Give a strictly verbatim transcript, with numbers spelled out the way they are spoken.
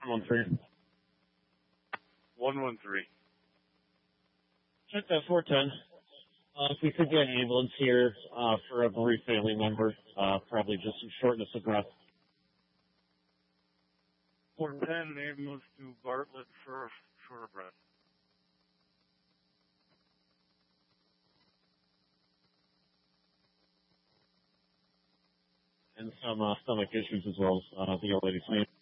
one one three. one one three. Check that four ten. Uh, if we could get an ambulance here uh, for a bereaved family member, uh, probably just some shortness of breath. four ten, an ambulance to Bartlett for short breath. And some uh, stomach issues as well. Uh, the old lady's name.